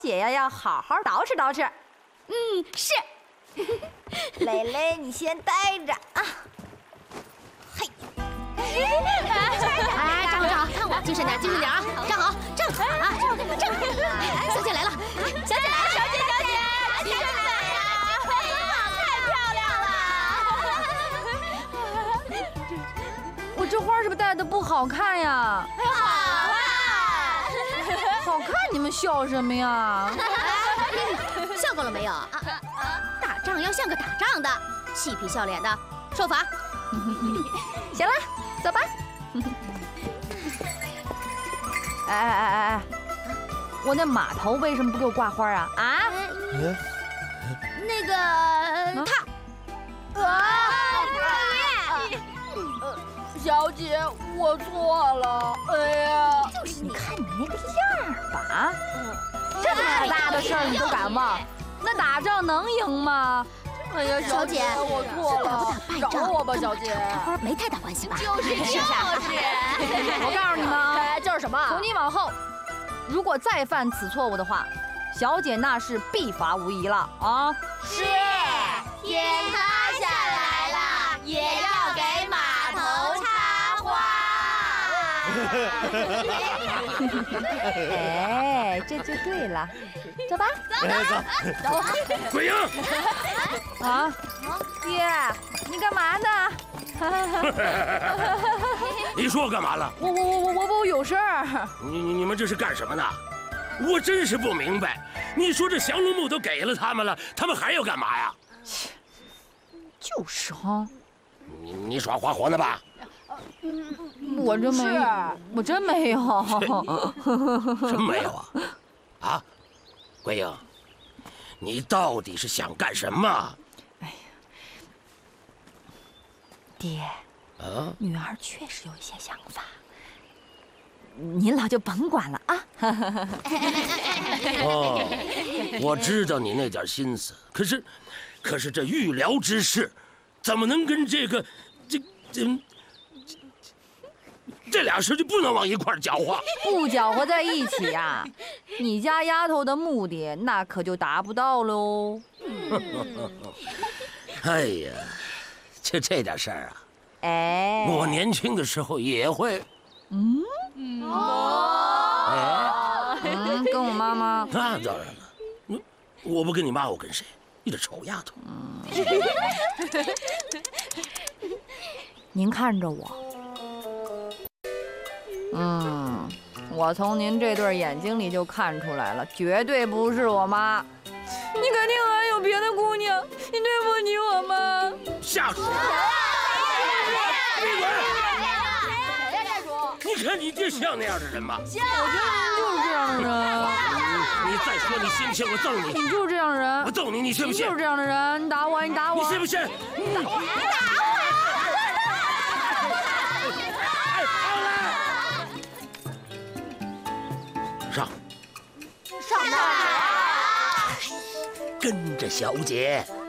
姐呀，要好好捯饬捯饬。 嗯，是。 蕾蕾，你先待着啊。嘿。 哎，站好，看我，精神点，精神点啊！站好，站好啊！站好。小姐来了，小姐来了，小姐，精神点呀！太漂亮了！ 我这花是不是戴的不好看呀？ 好看， 好看，你们笑什么呀？ 笑够了没有？打仗要像个打仗的，嬉皮笑脸的，受罚。 行了，走吧。哎，我那马头为什么不给我挂花啊？啊？ 那个小姐，我错了。哎呀， 就是你看你那个样儿吧，这么大的事儿你都敢忘，那打仗能赢吗？哎呀， 小姐， 我错了，饶我吧，小姐。 开花没太大关系吧？ 就是。我告诉你们啊，就是什么？从今往后，如果再犯此错误的话，小姐那是必罚无疑了啊！ 是，天塌下来了，也要给码头插花。 哎，这就对了，走吧， 走。桂英， 啊，爹，你干嘛呢？ 你说我干嘛了？ 我有事儿。 你们这是干什么呢？我真是不明白。你说这降龙木都给了他们了，他们还要干嘛呀？ 就是哈。 你耍花活呢吧？ 我真没有。 什么没有啊？啊，桂英，你到底是想干什么？ 哎呀，爹，女儿确实有一些想法，您老就甭管了啊。 哦，我知道你那点心思，可是这预疗之事，怎么能跟这俩事就不能往一块搅和？ 不搅和在一起呀，你家丫头的目的那可就达不到喽。 哎呀，就这点事儿啊！ 哎， 我年轻的时候也会。 跟我妈妈。 那当然了，我不跟你妈，我跟谁？你这臭丫头！ 您看着我。我从您这对眼睛里就看出来了，绝对不是我妈。你肯定还有别的姑娘，你对不起我妈。 下属！闭嘴！你看你爹像那样的人吗？ 像，我觉得您就是这样的人。 你再说你信不信我揍你？ 你就是这样的人。 我揍你，你信不信？ 你就是这样的人，你打我，你打我。 你信不信？ 你打我，你打我！ 上哪儿？跟着小姐。